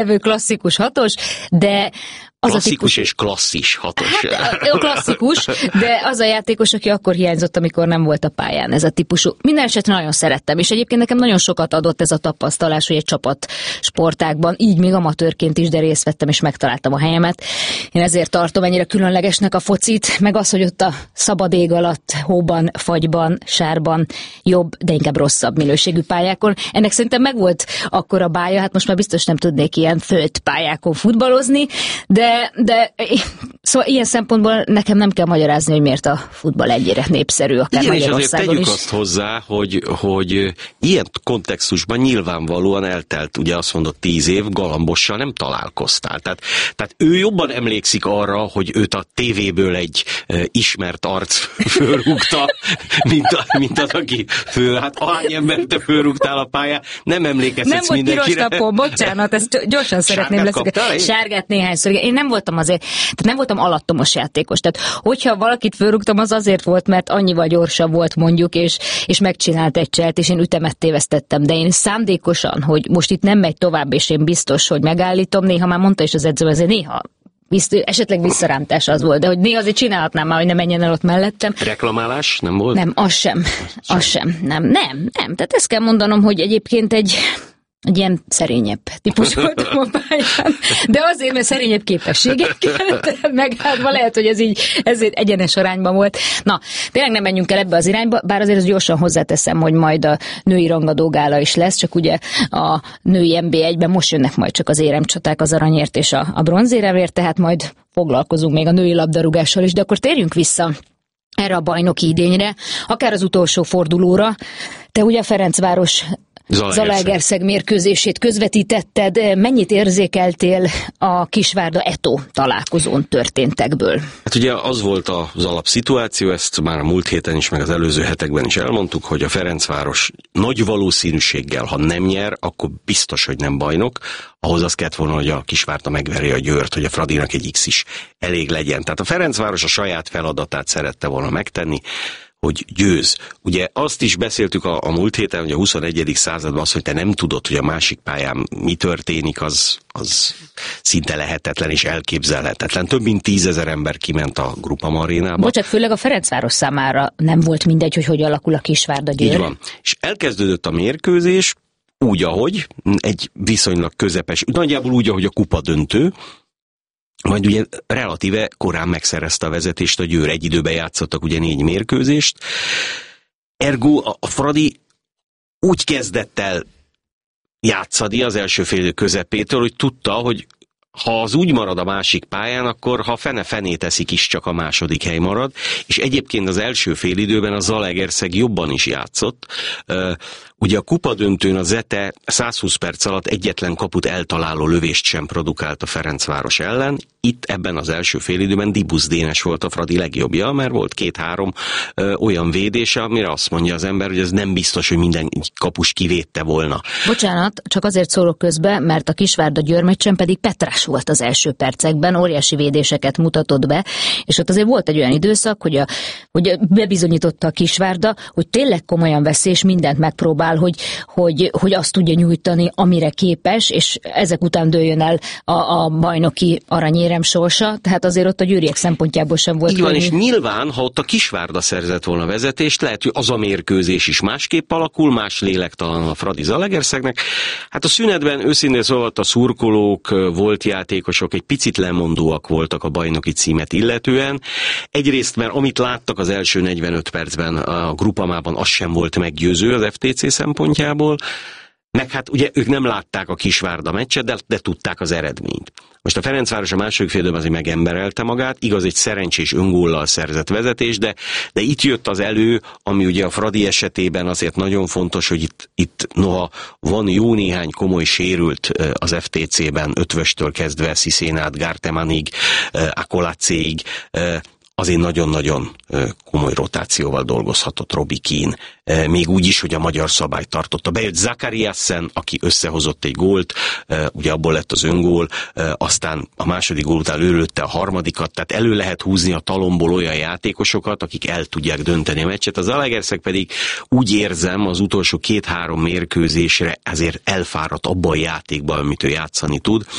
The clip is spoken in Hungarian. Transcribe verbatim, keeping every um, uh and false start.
klasszikus hatos, de az klasszikus a típus... és klasszis hatos. Hát, a klasszikus, de az a játékos, aki akkor hiányzott, amikor nem volt a pályán, ez a típusú. Minden esetre nagyon szerettem, és egyébként nekem nagyon sokat adott ez a tapasztalás, hogy egy csapat sportákban, így még amatőrként is, de részt vettem, és megtaláltam a helyemet. Én ezért tartom ennyire különlegesnek a focit, meg az, hogy ott a szabad ég alatt, hóban, fagyban, sárban, jobb, de inkább rosszabb minőségű pályákon. Ennek szerintem megvolt akkora bája, hát most már biztos nem tudnék ilyen földpályákon futballozni, de De, szóval ilyen szempontból nekem nem kell magyarázni, hogy miért a futball ennyire népszerű, akár igen, Magyarországon és azért tegyük is. azt hozzá, hogy, hogy ilyen kontextusban nyilvánvalóan eltelt, ugye azt mondott tíz év, Galambossal nem találkoztál. Tehát, tehát ő jobban emlékszik arra, hogy őt a tévéből egy e, ismert arc fölrúgta, mint, a, mint az, aki föl, hát ahány embert te fölrúgtál a pályán, nem emlékezhetsz nem mindenkire. Nem volt piros napon, bocsánat, ezt gyorsan szeretném leszögezni. Sárgát néhányszor. Én nem voltam azért, tehát nem voltam alattomos játékos. Tehát, hogyha valakit fölrúgtam, az azért volt, mert annyival gyorsabb volt mondjuk, és, és megcsinált egy cselt, és én ütemet tévesztettem. De én szándékosan, hogy most itt nem megy tovább, és én biztos, hogy megállítom, néha már mondta is az edző, azért néha Bizt, esetleg visszarántás az volt, de hogy néha azért csinálhatnám már, hogy ne menjen el ott mellettem. Reklamálás nem volt? Nem, az sem. Az sem. Nem, nem, nem. Tehát ezt kell mondanom, hogy egyébként egy egy ilyen szerényebb típus voltam a pályán, de azért, mert szerényebb képességekkel, meg hát lehet, hogy ez így ez egyenes arányban volt. Na, tényleg nem menjünk el ebbe az irányba, bár azért gyorsan hozzáteszem, hogy majd a női rangadógála is lesz, csak ugye a női en bé egyben most jönnek majd csak az éremcsaták, az aranyért és a, a bronzéremért, tehát majd foglalkozunk még a női labdarúgással is, de akkor térjünk vissza erre a bajnoki idényre, akár az utolsó fordulóra. Te ugye a Ferencváros Zalaegerszeg mérkőzését közvetítetted. Mennyit érzékeltél a Kisvárda-Eto találkozón történtekből? Hát ugye az volt az alapszituáció, ezt már a múlt héten is, meg az előző hetekben is elmondtuk, hogy a Ferencváros nagy valószínűséggel, ha nem nyer, akkor biztos, hogy nem bajnok. Ahhoz az kellett volna, hogy a Kisvárda megveri a Győrt, hogy a Fradinak egy X is elég legyen. Tehát a Ferencváros a saját feladatát szerette volna megtenni, hogy győz. Ugye azt is beszéltük a, a múlt héten, hogy a huszonegyedik században az, hogy te nem tudod, hogy a másik pályán mi történik, az, az szinte lehetetlen és elképzelhetetlen. Több mint tízezer ember kiment a Groupama arénába. Bocsánat, főleg a Ferencváros számára nem volt mindegy, hogy hogy alakul a Kisvárda Győr. Így van. És elkezdődött a mérkőzés úgy, ahogy egy viszonylag közepes, nagyjából úgy, ahogy a kupa döntő, majd ugye relatíve korán megszerezte a vezetést a Győr, egy időben játszottak ugye négy mérkőzést. Ergo a Fradi úgy kezdett el játszani az első fél közepétől, hogy tudta, hogy ha az úgy marad a másik pályán, akkor ha fene-fené teszik is, csak a második hely marad, és egyébként az első fél időben a Zalaegerszeg jobban is játszott. Ugye a kupadöntőn a Zete százhúsz perc alatt egyetlen kaput eltaláló lövést sem produkált a Ferencváros ellen. Itt ebben az első félidőben Dibusz Dénes volt a Fradi legjobbja, mert volt két-három ö, olyan védése, amire azt mondja az ember, hogy ez nem biztos, hogy minden kapus kivédte volna. Bocsánat, csak azért szólok közbe, mert a Kisvárda Győr meccsen pedig Petrás volt az első percekben, óriási védéseket mutatott be, és ott azért volt egy olyan időszak, hogy, a, hogy bebizonyította a Kisvárda, hogy tényleg komolyan vesz és mindent megpróbál, hogy, hogy, hogy azt tudja nyújtani, amire képes, és ezek után dőljön el a, a bajnoki aranyérem sorsa, tehát azért ott a győriek szempontjából sem volt. Így van, könnyű. és nyilván, ha ott a Kisvárda szerzett volna vezetést, lehet, hogy az a mérkőzés is másképp alakul, más lélektalan a Fradi Zalaegerszegnek. Hát a szünetben őszintén szóval a szurkolók, volt játékosok egy picit lemondóak voltak a bajnoki címet illetően. Egyrészt, mert amit láttak az első negyvenöt percben a Groupamában, az sem volt meggyőző az ef té cé szempontjából, meg hát ugye ők nem látták a Kisvárda meccset, de, de tudták az eredményt. Most a Ferencváros a második fél időben azért megemberelte magát, igaz, egy szerencsés öngóllal szerzett vezetés, de, de itt jött az elő, ami ugye a Fradi esetében azért nagyon fontos, hogy itt, itt noha van jó néhány komoly sérült az ef té cében, Ötvöstől kezdve Sziszén át, Gártemanig, Akolacéig, azért nagyon-nagyon komoly rotációval dolgozhatott Robbie Keane. Még úgy is, hogy a magyar szabályt tartotta. Bejött Zachariasen, aki összehozott egy gólt, ugye abból lett az öngól, aztán a második gól után ő lőtte a harmadikat, tehát elő lehet húzni a talomból olyan játékosokat, akik el tudják dönteni a meccset. Az Zalaegerszeg pedig úgy érzem, az utolsó két-három mérkőzésre ezért elfáradt abban a játékban, amit ő játszani tud,